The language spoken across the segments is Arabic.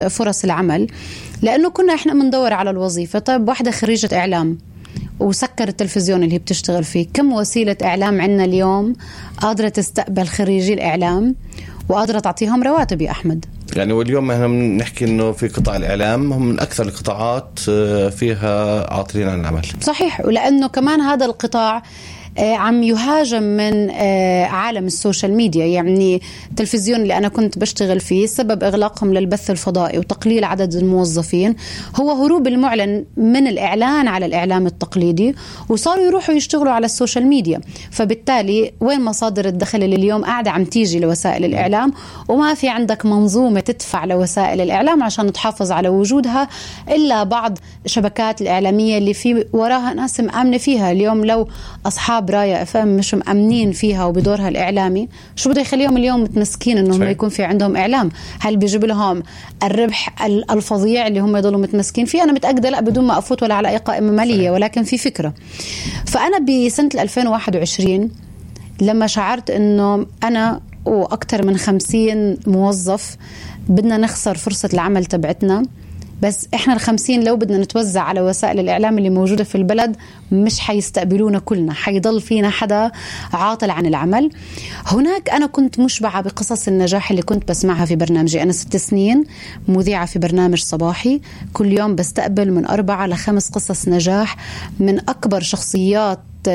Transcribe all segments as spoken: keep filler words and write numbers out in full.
فرص العمل، لأنه كنا إحنا بندور على الوظيفة. طيب واحدة خريجة إعلام وسكر التلفزيون اللي هي بتشتغل فيه، كم وسيلة إعلام عنا اليوم قادرة تستقبل خريجي الإعلام وقادرة تعطيهم رواتب يا أحمد؟ يعني واليوم احنا بنحكي انه في قطاع الاعلام هم من اكثر القطاعات فيها عاطلين عن العمل. صحيح، ولانه كمان هذا القطاع عم يهاجم من عالم السوشيال ميديا. يعني التلفزيون اللي أنا كنت بشتغل فيه سبب إغلاقهم للبث الفضائي وتقليل عدد الموظفين هو هروب المعلن من الإعلان على الإعلام التقليدي، وصاروا يروحوا يشتغلوا على السوشيال ميديا. فبالتالي وين مصادر الدخل اللي اليوم قاعدة عم تيجي لوسائل الإعلام، وما في عندك منظومة تدفع لوسائل الإعلام عشان تحافظ على وجودها إلا بعض شبكات الإعلامية اللي في وراها ناس مأمنة فيها. اليوم لو أصحاب راية اف ام مش مأمنين فيها وبدورها الإعلامي، شو بده يخليهم اليوم متمسكين انهم ما يكون في عندهم إعلام؟ هل بيجيب لهم الربح الفظيع اللي هم يضلوا متمسكين فيه؟ أنا متأكدة لا، بدون ما أفوت ولا على أي قائمة مالية، ولكن في فكرة. فأنا بسنة ألفين وواحد وعشرين لما شعرت انه أنا وأكثر من خمسين موظف بدنا نخسر فرصة العمل تبعتنا، بس إحنا الخمسين لو بدنا نتوزع على وسائل الإعلام اللي موجودة في البلد مش حيستقبلونا كلنا، حيضل فينا حدا عاطل عن العمل. هناك أنا كنت مشبعة بقصص النجاح اللي كنت بسمعها في برنامجي. أنا ست سنين مذيعة في برنامج صباحي، كل يوم بستقبل من أربعة لخمس قصص نجاح من أكبر شخصيات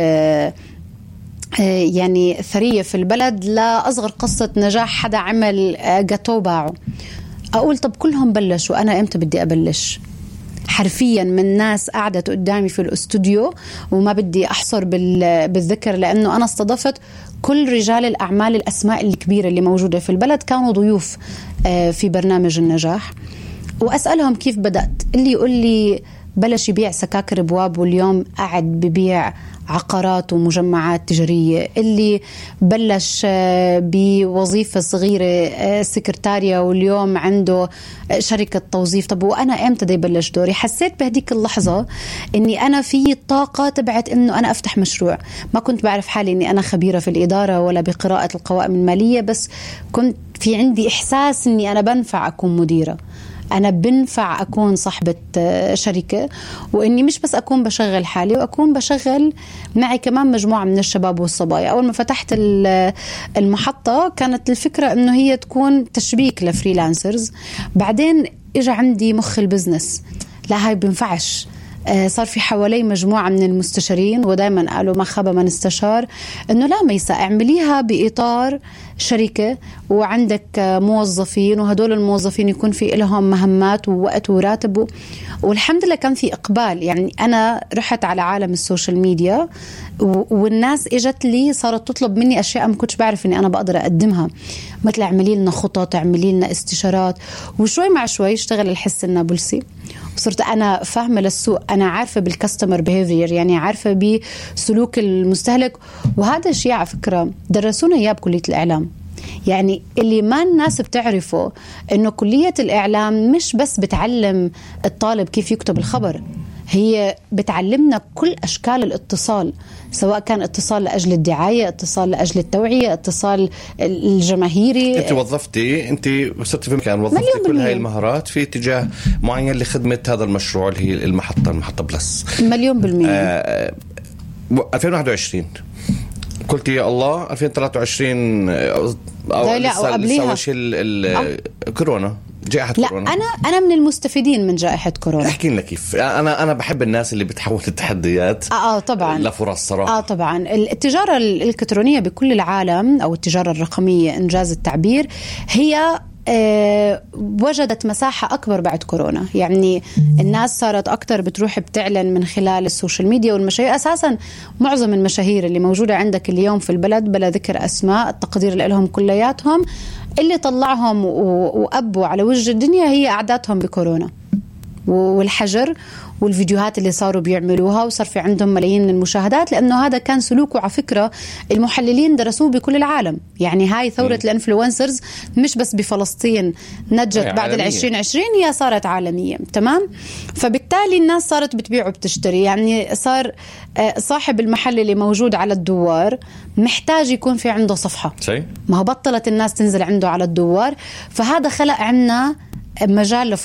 يعني ثرية في البلد لأصغر قصة نجاح حدا عمل جاتو باعه. أقول طب كلهم بلشوا، أنا إمتى بدي أبلش؟ حرفيا من ناس قعدت قدامي في الاستوديو، وما بدي أحصر بالذكر لأنه أنا استضفت كل رجال الأعمال الأسماء الكبيرة اللي موجودة في البلد، كانوا ضيوف في برنامج النجاح، وأسألهم كيف بدأت. اللي يقول لي بلش يبيع سكاكر بواب واليوم قاعد ببيع عقارات ومجمعات تجارية، اللي بلش بوظيفة صغيرة سكرتارية واليوم عنده شركة توظيف. طب وأنا إمتى بدي بلش دوري؟ حسيت بهديك اللحظة إني أنا في طاقة تبعت إنه أنا أفتح مشروع. ما كنت بعرف حالي إني أنا خبيرة في الإدارة ولا بقراءة القوائم المالية، بس كنت في عندي إحساس إني أنا بنفع أكون مديرة، أنا بنفع أكون صاحبة شركة، وإني مش بس أكون بشغل حالي، وأكون بشغل معي كمان مجموعة من الشباب والصبايا. أول ما فتحت المحطة كانت الفكرة إنه هي تكون تشبيك لفريلانسرز، بعدين إجا عندي مخ البزنس، لا هاي بنفعش. صار في حوالي مجموعة من المستشارين، ودايما قالوا ما خاب من استشار، إنه لا ميسا اعمليها بإطار شركة وعندك موظفين، وهدول الموظفين يكون في لهم مهمات ووقت وراتب. والحمد لله كان في إقبال. يعني أنا رحت على عالم السوشيال ميديا والناس إجت لي صارت تطلب مني أشياء ما كنتش بعرف إني أنا بقدر أقدمها، مثل اعملي لنا خطط، اعملي لنا استشارات. وشوي مع شوي اشتغل الحس النابلسي، وصرت أنا فاهمة للسوق، أنا عارفة بالكاستمر بيهيفير، يعني عارفة بسلوك المستهلك. وهذا الشيء على فكرة درسونا إياه بكلية الإعلام. يعني اللي ما الناس بتعرفه إنه كلية الإعلام مش بس بتعلم الطالب كيف يكتب الخبر، هي بتعلمنا كل أشكال الاتصال، سواء كان اتصال لأجل الدعاية، اتصال لأجل التوعية، اتصال الجماهيري. أنت وظفتي، أنت صرت في مكان وظفتي كل هاي المهارات في اتجاه معين لخدمة هذا المشروع اللي هي المحطة المحطة بلس. مليون بالمية. آه ألفين وواحد وعشرين قلت يا الله ألفين وثلاثة وعشرين أو لسه وش الكورونا، جائحة لا كورونا. أنا أنا من المستفيدين من جائحة كورونا. احكي لنا كيف. أنا أنا بحب الناس اللي بتحول التحديات آه طبعا لفرص صراحة. آه طبعا التجارة الإلكترونية بكل العالم أو التجارة الرقمية إنجاز التعبير هي أه وجدت مساحة أكبر بعد كورونا. يعني الناس صارت أكتر بتروح بتعلن من خلال السوشيال ميديا والمشاهير. أساسا معظم المشاهير اللي موجودة عندك اليوم في البلد بلا ذكر أسماء، التقدير لهم كلياتهم، اللي طلعهم وأبوا على وجه الدنيا هي أعدادهم بكورونا والحجر والفيديوهات اللي صاروا بيعملوها، وصار في عندهم ملايين من المشاهدات، لأنه هذا كان سلوكه. على فكرة المحللين درسوه بكل العالم. يعني هاي ثورة الانفلونسرز مش بس بفلسطين نجت بعد العشرين عشرين، هي صارت عالمية. تمام. فبالتالي الناس صارت بتبيع وبتشتري. يعني صار صاحب المحل اللي موجود على الدوار محتاج يكون في عنده صفحة، صحيح. ما هو بطلت الناس تنزل عنده على الدوار، فهذا خلق عنا مجال